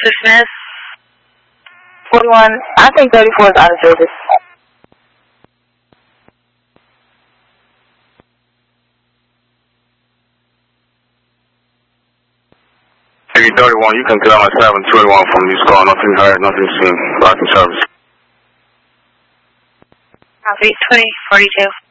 Smith. 41, I think 34 is out of service. If 31, you can tell my 721 from this call. Nothing heard, nothing seen. Blocking service. Copy, 2042.